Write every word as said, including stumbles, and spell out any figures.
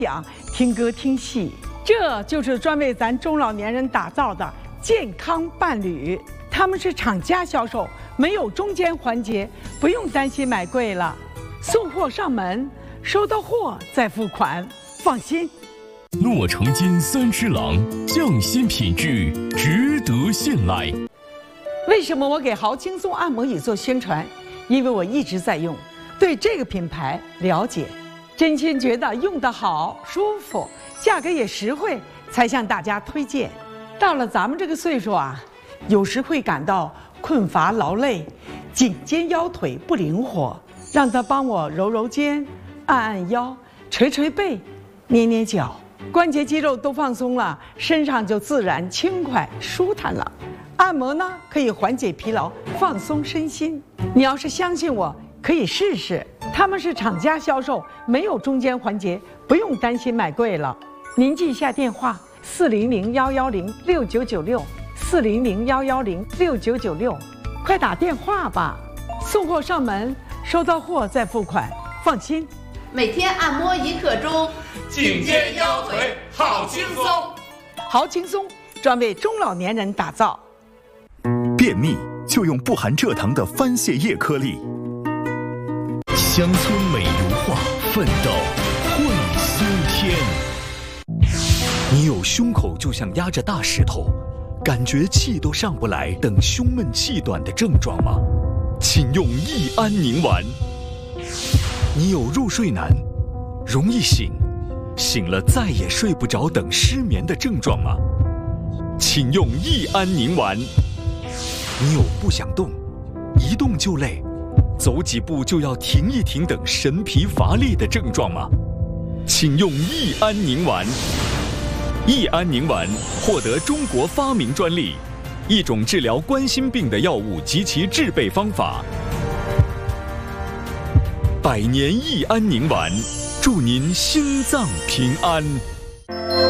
养、听歌听戏，这就是专为咱中老年人打造的健康伴侣。他们是厂家销售，没有中间环节，不用担心买贵了，送货上门，收到货再付款，放心。 诺橙金三只狼，匠心品质，值得信赖。 为什么我给豪轻松按摩椅做宣传？因为我一直在用，对这个品牌了解。真心觉得用得好、舒服，价格也实惠，才向大家推荐。到了咱们这个岁数啊，有时会感到困乏劳累，颈肩腰腿不灵活，让他帮我揉揉肩、按按腰、捶捶背、捏捏脚，关节肌肉都放松了，身上就自然轻快舒坦了。按摩呢，可以缓解疲劳，放松身心。你要是相信我，可以试试。他们是厂家销售，没有中间环节，不用担心买贵了。您记一下电话：四零零幺幺零六九九六，四零零幺幺零六九九六，快打电话吧！送货上门，收到货再付款，放心。 每天按摩一刻钟， 颈肩腰腿好轻松。 好轻松，专为中老年人打造。 便秘就用不含蔗糖的番泻叶颗粒。 乡村美如画，奋斗会苏天。 你有胸口就像压着大石头，感觉气都上不来，等胸闷气短的症状吗？请用益安宁丸。你有入睡难，容易醒，醒了再也睡不着等失眠的症状吗？请用益安宁丸。你有不想动，一动就累，走几步就要停一停等神疲乏力的症状吗？请用益安宁丸。益安宁丸获得中国发明专利，一种治疗冠心病的药物及其制备方法。百年益安宁丸，祝您心脏平安。